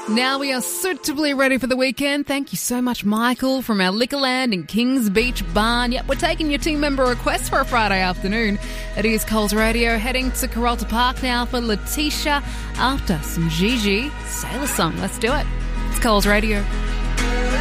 Now we are suitably ready for the weekend. Thank you so much, Michael, from our Liquorland in Kings Beach Barn. Yep, we're taking your team member requests for a Friday afternoon. It is Coles Radio, heading to Carolta Park now for Letitia after some Gigi Sailor Song. Let's do it. It's Coles Radio.